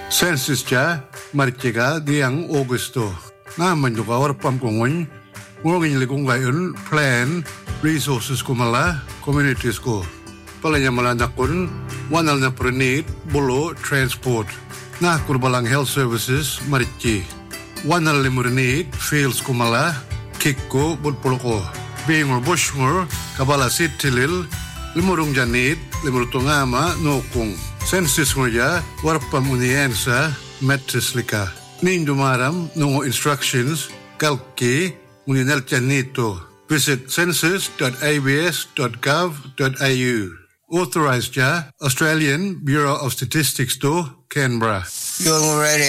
Census ja marchega diang Augusto. Na manjuka warpam kongon ngongin likung gayon plan resources ko mala communities ko. Palanya malanakon wanal na prenit bolo transport. Na kurbalang health services marchi. Wanal limurnit fields ko mala kikko budpoloko. Bingor bushmor kabala sitilil limurung janit limurutungama nokung. Census ngoja warpam uniensa metrislika. Nindumaram nungo instructions kalki uninel janito. Visit census.abs.gov.au. Authorized ja Australian Bureau of Statistics to Canberra. You're ready.